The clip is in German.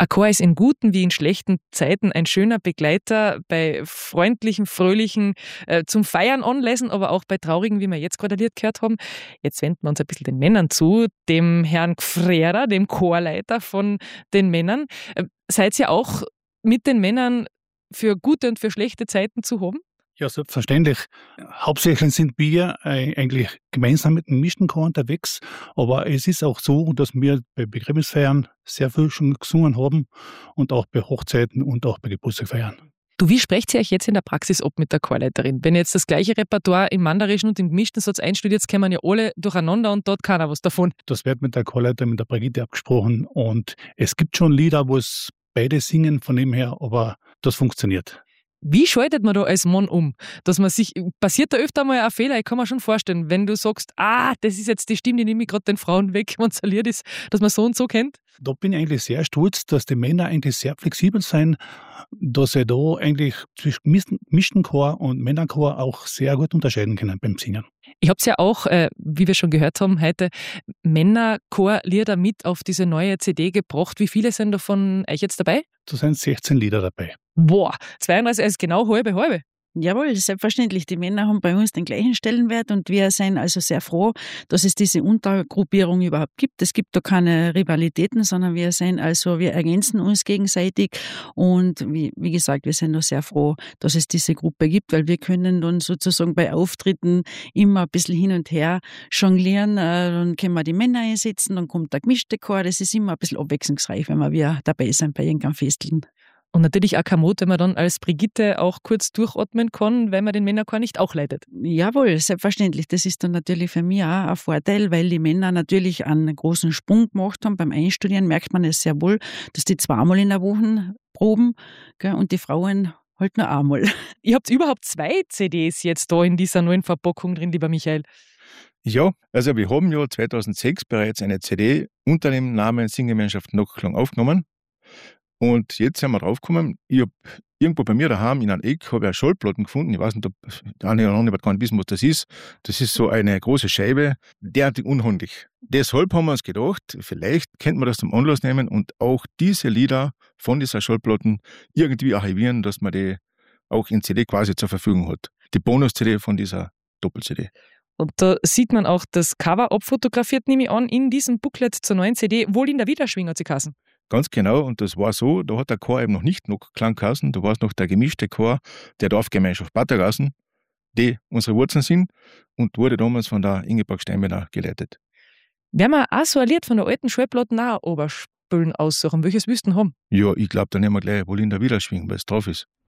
Ein Chor ist in guten wie in schlechten Zeiten ein schöner Begleiter bei freundlichen, fröhlichen, zum Feiern anlässen, aber auch bei traurigen, wie wir jetzt gerade ein Lied gehört haben. Jetzt wenden wir uns ein bisschen den Männern zu, dem Herrn Gfrera, dem Chorleiter von den Männern. Seid ihr auch mit den Männern für gute und für schlechte Zeiten zu haben? Ja, selbstverständlich. Hauptsächlich sind wir eigentlich gemeinsam mit dem gemischten Chor unterwegs, aber es ist auch so, dass wir bei Begräbnisfeiern sehr viel schon gesungen haben und auch bei Hochzeiten und auch bei Geburtstagsfeiern. Du, wie sprecht ihr euch jetzt in der Praxis ab mit der Chorleiterin? Wenn ihr jetzt das gleiche Repertoire im Mandarischen und im gemischten Satz einstudiert, kommen ja alle durcheinander und dort keiner was davon. Das wird mit der Chorleiterin, mit der Brigitte abgesprochen und es gibt schon Lieder, wo es beide singen von dem her, aber das funktioniert. Wie schaltet man da als Mann um? Dass man sich, passiert da öfter mal ein Fehler? Ich kann mir schon vorstellen, wenn du sagst, das ist jetzt die Stimme, die nehme ich gerade den Frauen weg, wenn es ein Lied ist, dass man so und so kennt. Da bin ich eigentlich sehr stolz, dass die Männer eigentlich sehr flexibel sind, dass sie da eigentlich zwischen gemischten Chor und Männerchor auch sehr gut unterscheiden können beim Singen. Ich habe es ja auch, wie wir schon gehört haben, heute Männerchorlieder mit auf diese neue CD gebracht. Wie viele sind davon euch jetzt dabei? Da sind 16 Lieder dabei. Boah, 32, also genau halbe, halbe. Jawohl, selbstverständlich. Die Männer haben bei uns den gleichen Stellenwert und wir sind also sehr froh, dass es diese Untergruppierung überhaupt gibt. Es gibt da keine Rivalitäten, sondern wir ergänzen uns gegenseitig und wie gesagt, wir sind da sehr froh, dass es diese Gruppe gibt, weil wir können dann sozusagen bei Auftritten immer ein bisschen hin und her jonglieren. Dann können wir die Männer einsetzen, dann kommt der gemischte Chor. Das ist immer ein bisschen abwechslungsreich, wenn wir dabei sind bei irgendeinem Festeln. Und natürlich auch kein Mut, wenn man dann als Brigitte auch kurz durchatmen kann, wenn man den Männerchor nicht auch leitet. Jawohl, selbstverständlich. Das ist dann natürlich für mich auch ein Vorteil, weil die Männer natürlich einen großen Sprung gemacht haben. Beim Einstudieren merkt man es sehr wohl, dass die zweimal in der Woche proben, gell, und die Frauen halt nur einmal. Ihr habt überhaupt 2 CDs jetzt da in dieser neuen Verpackung drin, lieber Michael. Ja, also wir haben ja 2006 bereits eine CD unter dem Namen Singgemeinschaft Nocklang aufgenommen. Und jetzt sind wir draufgekommen, ich habe irgendwo bei mir daheim in einem Eck eine Schallplatten gefunden. Ich weiß nicht, ob der eine oder andere wird gar nicht wissen, was das ist. Das ist so eine große Scheibe, derartig unhandlich. Deshalb haben wir uns gedacht, vielleicht könnte man das zum Anlass nehmen und auch diese Lieder von dieser Schallplatten irgendwie archivieren, dass man die auch in CD quasi zur Verfügung hat. Die Bonus-CD von dieser Doppel-CD. Und da sieht man auch das Cover abfotografiert, nehme ich an, in diesem Booklet zur neuen CD, wohl in der Wiederschwing hat sie geheißen. Ganz genau, und das war so, da hat der Chor eben noch nicht Nocklang geheißen, da war es noch der gemischte Chor der Dorfgemeinschaft Battergassen, die unsere Wurzeln sind und wurde damals von der Ingeborg Steinmeier geleitet. Werden wir auch so ein Lied von der alten Schallplatte auch oberspülen aussuchen? Welches willst du denn haben? Ja, ich glaube, da nehmen wir gleich wohl in der Wiederschwing, weil es drauf ist.